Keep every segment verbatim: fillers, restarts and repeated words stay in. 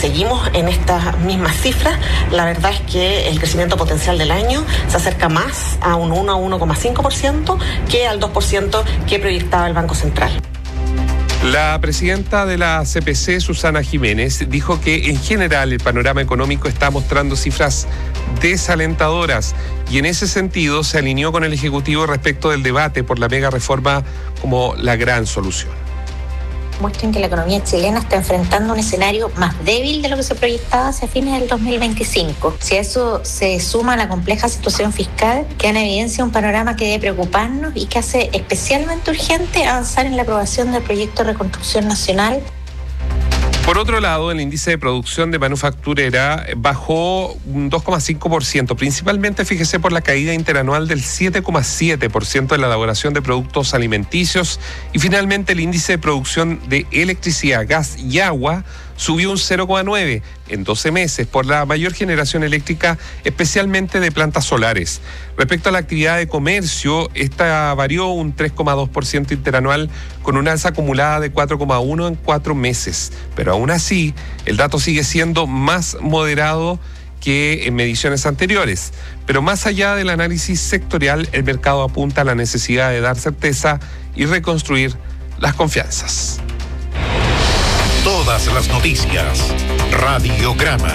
seguimos en estas mismas cifras, la verdad es que el crecimiento potencial del año se acerca más a un uno a uno coma cinco por ciento que al dos por ciento que proyectaba el Banco Central. La presidenta de la C P C, Susana Jiménez, dijo que en general el panorama económico está mostrando cifras desalentadoras y en ese sentido se alineó con el Ejecutivo respecto del debate por la mega reforma como la gran solución. Muestran que la economía chilena está enfrentando un escenario más débil de lo que se proyectaba hacia fines del dos mil veinticinco. Si a eso se suma la compleja situación fiscal, queda en evidencia un panorama que debe preocuparnos y que hace especialmente urgente avanzar en la aprobación del proyecto de reconstrucción nacional. Por otro lado, el índice de producción de manufacturera bajó un dos coma cinco por ciento, principalmente, fíjese, por la caída interanual del siete coma siete por ciento de la elaboración de productos alimenticios. Y finalmente, el índice de producción de electricidad, gas y agua subió un cero coma nueve en doce meses por la mayor generación eléctrica, especialmente de plantas solares. Respecto a la actividad de comercio, esta varió un tres coma dos por ciento interanual con una alza acumulada de cuatro coma uno en cuatro meses. Pero aún así, el dato sigue siendo más moderado que en mediciones anteriores. Pero más allá del análisis sectorial, el mercado apunta a la necesidad de dar certeza y reconstruir las confianzas. Todas las noticias. Radiograma.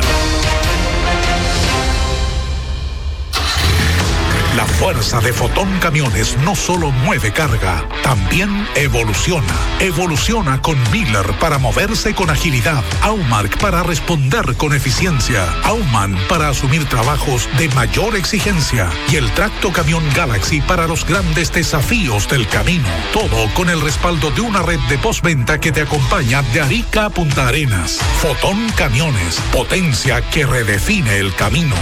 La fuerza de Fotón Camiones no solo mueve carga, también evoluciona. Evoluciona con Miller para moverse con agilidad, Aumark para responder con eficiencia, Aumann para asumir trabajos de mayor exigencia y el Tracto Camión Galaxy para los grandes desafíos del camino. Todo con el respaldo de una red de postventa que te acompaña de Arica a Punta Arenas. Fotón Camiones, potencia que redefine el camino.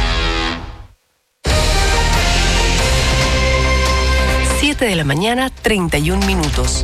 siete de la mañana, treinta y un minutos.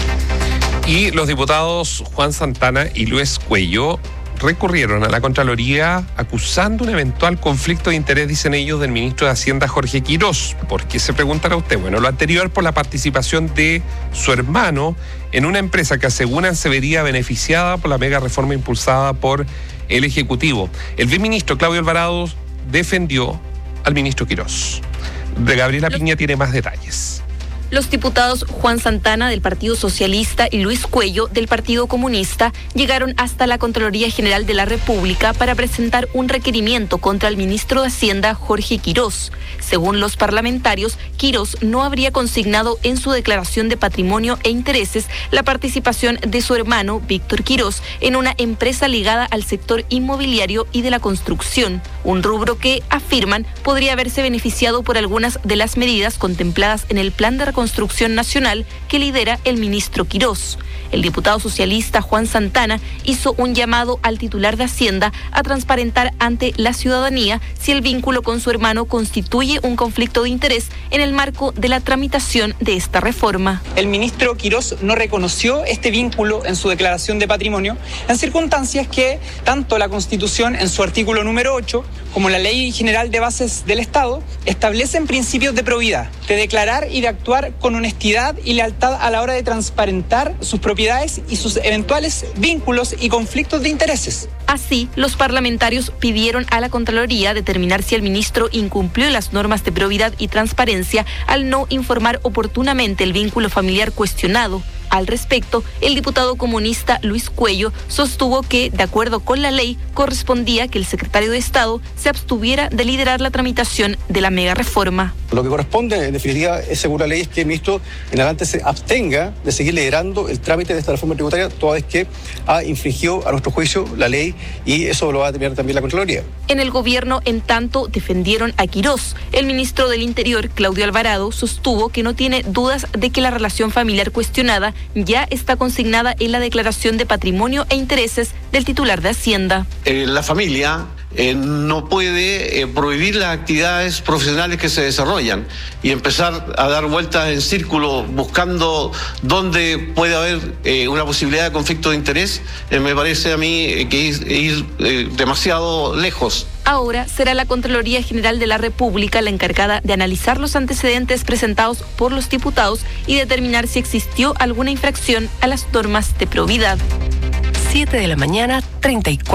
Y los diputados Juan Santana y Luis Cuello recurrieron a la Contraloría acusando un eventual conflicto de interés, dicen ellos, del ministro de Hacienda, Jorge Quirós. ¿Por qué, se preguntará usted? Bueno, lo anterior por la participación de su hermano en una empresa que aseguran se vería beneficiada por la mega reforma impulsada por el Ejecutivo. El viceministro Claudio Alvarado defendió al ministro Quirós. De Gabriela Piña tiene más detalles. Los diputados Juan Santana del Partido Socialista y Luis Cuello del Partido Comunista llegaron hasta la Contraloría General de la República para presentar un requerimiento contra el ministro de Hacienda, Jorge Quirós. Según los parlamentarios, Quirós no habría consignado en su declaración de patrimonio e intereses la participación de su hermano, Víctor Quirós, en una empresa ligada al sector inmobiliario y de la construcción, un rubro que, afirman, podría haberse beneficiado por algunas de las medidas contempladas en el Plan de Reconstrucción Nacional que lidera el ministro Quirós. El diputado socialista Juan Santana hizo un llamado al titular de Hacienda a transparentar ante la ciudadanía si el vínculo con su hermano constituye un conflicto de interés en el marco de la tramitación de esta reforma. El ministro Quirós no reconoció este vínculo en su declaración de patrimonio en circunstancias que tanto la Constitución en su artículo número ocho como la Ley General de Bases del Estado establecen principios de probidad, de declarar y de actuar con honestidad y lealtad a la hora de transparentar sus propiedades y sus eventuales vínculos y conflictos de intereses. Así, los parlamentarios pidieron a la Contraloría determinar si el ministro incumplió las normas de probidad y transparencia al no informar oportunamente el vínculo familiar cuestionado. Al respecto, el diputado comunista Luis Cuello sostuvo que, de acuerdo con la ley, correspondía que el secretario de Estado se abstuviera de liderar la tramitación de la mega reforma. Lo que corresponde, en definitiva, es según la ley, es que el ministro en adelante se abstenga de seguir liderando el trámite de esta reforma tributaria, toda vez que ha infringido, a nuestro juicio, la ley, y eso lo va a determinar también la Contraloría. En el gobierno, en tanto, defendieron a Quirós. El ministro del Interior, Claudio Alvarado, sostuvo que no tiene dudas de que la relación familiar cuestionada ya está consignada en la declaración de patrimonio e intereses del titular de Hacienda. Eh, la familia eh, no puede eh, prohibir las actividades profesionales que se desarrollan y empezar a dar vueltas en círculo buscando dónde puede haber eh, una posibilidad de conflicto de interés. Eh, me parece a mí eh, que es ir eh, demasiado lejos. Ahora será la Contraloría General de la República la encargada de analizar los antecedentes presentados por los diputados y determinar si existió alguna infracción a las normas de probidad. siete de la mañana, treinta y cuatro